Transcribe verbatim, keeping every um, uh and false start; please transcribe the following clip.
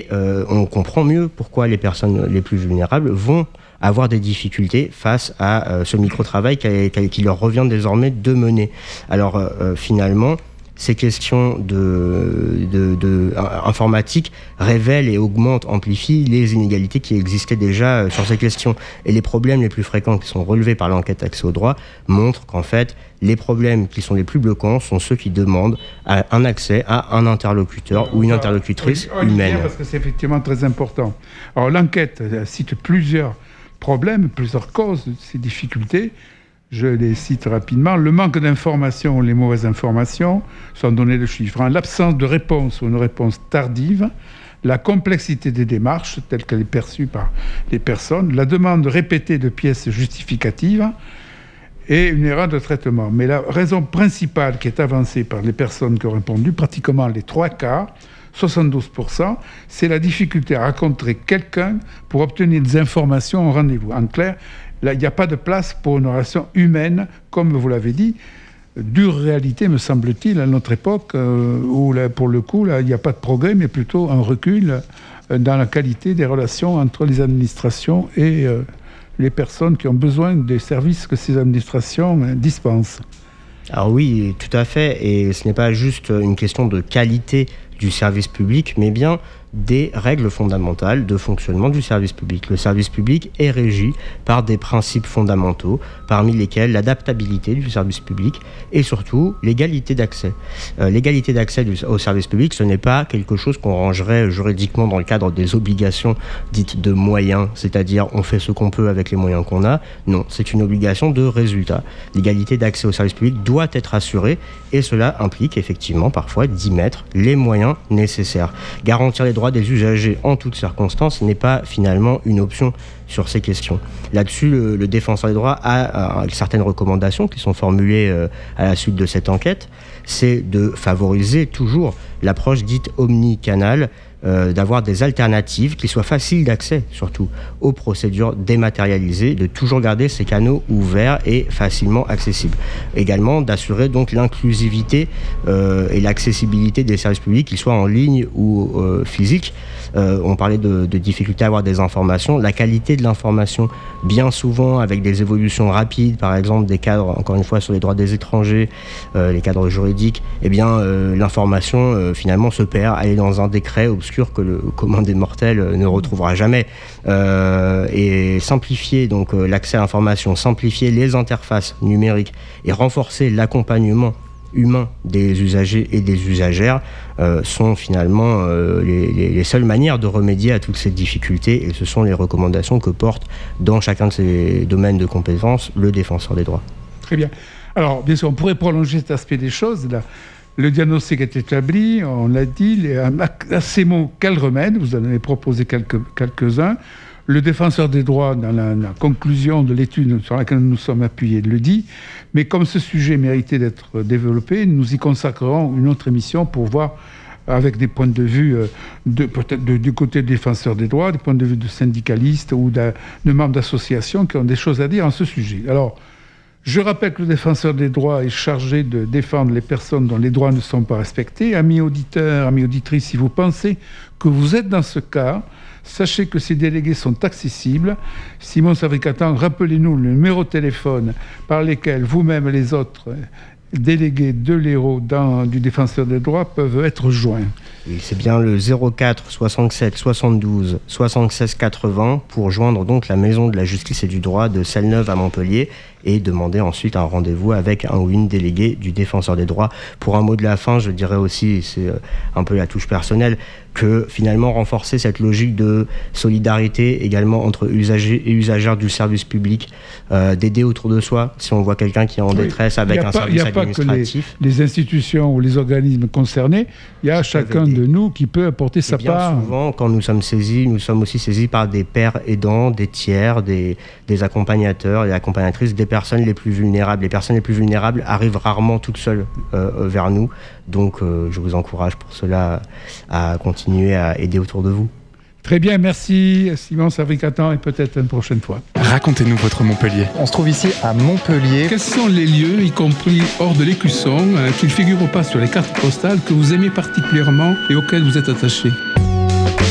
et euh, on comprend mieux pourquoi les personnes les plus vulnérables vont avoir des difficultés face à euh, ce micro-travail qui, qui, qui leur revient désormais de mener. Alors euh, finalement, ces questions de, de, de, de informatique révèlent et augmentent, amplifient les inégalités qui existaient déjà sur ces questions. Et les problèmes les plus fréquents qui sont relevés par l'enquête Accès au droit montrent qu'en fait, les problèmes qui sont les plus bloquants sont ceux qui demandent un accès à un interlocuteur ou une interlocutrice on, on humaine. Parce que c'est effectivement très important. Alors l'enquête cite plusieurs problèmes, plusieurs causes de ces difficultés. Je les cite rapidement. Le manque d'informations ou les mauvaises informations, sans donner le chiffre. Hein. L'absence de réponse ou une réponse tardive. La complexité des démarches, telle qu'elle est perçue par les personnes. La demande répétée de pièces justificatives. Et une erreur de traitement. Mais la raison principale qui est avancée par les personnes qui ont répondu, pratiquement les trois quarts, soixante-douze pour cent, c'est la difficulté à rencontrer quelqu'un pour obtenir des informations en rendez-vous. En clair, là, il n'y a pas de place pour une relation humaine, comme vous l'avez dit. Dure réalité, me semble-t-il, à notre époque, euh, où, là, pour le coup, là, il n'y a pas de progrès, mais plutôt un recul euh, dans la qualité des relations entre les administrations et euh, les personnes qui ont besoin des services que ces administrations euh, dispensent. Alors oui, tout à fait, et ce n'est pas juste une question de qualité du service public, mais bien des règles fondamentales de fonctionnement du service public. Le service public est régi par des principes fondamentaux, parmi lesquels l'adaptabilité du service public et surtout l'égalité d'accès. Euh, l'égalité d'accès du, au service public, ce n'est pas quelque chose qu'on rangerait juridiquement dans le cadre des obligations dites de moyens, c'est-à-dire on fait ce qu'on peut avec les moyens qu'on a. Non, c'est une obligation de résultat. L'égalité d'accès au service public doit être assurée et cela implique effectivement parfois d'y mettre les moyens nécessaires. Garantir les droits des usagers en toutes circonstances n'est pas finalement une option sur ces questions. Là-dessus, le, le défenseur des droits a, a certaines recommandations qui sont formulées euh, à la suite de cette enquête. C'est de favoriser toujours l'approche dite omnicanale, euh, d'avoir des alternatives qui soient faciles d'accès, surtout aux procédures dématérialisées, de toujours garder ces canaux ouverts et facilement accessibles. Également, d'assurer donc l'inclusivité euh, et l'accessibilité des services publics, qu'ils soient en ligne ou euh, physiques. Euh, on parlait de, de difficultés à avoir des informations. La qualité de l'information, bien souvent avec des évolutions rapides, par exemple des cadres, encore une fois, sur les droits des étrangers, euh, les cadres juridiques, eh bien, euh, l'information, euh, finalement, se perd. Elle est dans un décret obscur que le commun des mortels euh, ne retrouvera jamais. Euh, et simplifier donc euh, l'accès à l'information, simplifier les interfaces numériques et renforcer l'accompagnement humain des usagers et des usagères euh, sont finalement euh, les, les, les seules manières de remédier à toutes ces difficultés, et ce sont les recommandations que porte dans chacun de ces domaines de compétences le défenseur des droits. Très bien. Alors, bien sûr, on pourrait prolonger cet aspect des choses. Là, le diagnostic est établi, on l'a dit, les, à ces mots, quel remède ? Vous en avez proposé quelques, quelques-uns. Le défenseur des droits, dans la, la conclusion de l'étude sur laquelle nous nous sommes appuyés, le dit. Mais comme ce sujet méritait d'être développé, nous y consacrerons une autre émission pour voir, avec des points de vue, de, peut-être de, du côté des défenseurs des droits, des points de vue de syndicalistes ou de, de membres d'associations qui ont des choses à dire en ce sujet. Alors, je rappelle que le défenseur des droits est chargé de défendre les personnes dont les droits ne sont pas respectés. Amis auditeurs, amis auditrices, si vous pensez que vous êtes dans ce cas, sachez que ces délégués sont accessibles. Simon Savrikatan, rappelez-nous le numéro de téléphone par lesquels vous-même et les autres délégués de l'E R O dans, du défenseur des droits peuvent être joints. Oui, c'est bien le zéro quatre soixante-sept soixante-douze soixante-seize quatre-vingts pour joindre donc la Maison de la Justice et du Droit de Celle-Neuve à Montpellier et demander ensuite un rendez-vous avec un ou une déléguée du défenseur des droits. Pour un mot de la fin, je dirais aussi, c'est un peu la touche personnelle, que finalement renforcer cette logique de solidarité également entre usagers et usagères du service public, euh, d'aider autour de soi si on voit quelqu'un qui est en détresse oui, avec un pas, service administratif. Il n'y a pas que les, les institutions ou les organismes concernés, il y a chacun de nous qui peut apporter et sa bien part. Souvent, quand nous sommes saisis, nous sommes aussi saisis par des pairs aidants, des tiers, des, des accompagnateurs et accompagnatrices, des personnes les plus vulnérables. Les personnes les plus vulnérables arrivent rarement toutes seules euh, vers nous. Donc, euh, je vous encourage pour cela à continuer à aider autour de vous. Très bien, merci Simon Savrikatan et peut-être une prochaine fois. Racontez-nous votre Montpellier. On se trouve ici à Montpellier. Quels sont les lieux, y compris hors de l'Écusson, euh, qui ne figurent pas sur les cartes postales que vous aimez particulièrement et auxquels vous êtes attaché ?